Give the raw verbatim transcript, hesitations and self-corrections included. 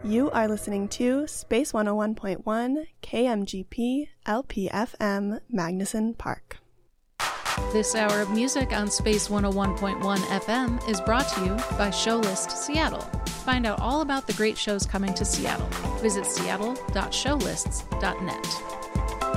You are listening to Space one oh one point one K M G P L P F M Magnuson Park. This hour of music on Space one oh one point one F M is brought to you by Showlist Seattle. Find out all about the great shows coming to Seattle. Visit seattle dot showlists dot net.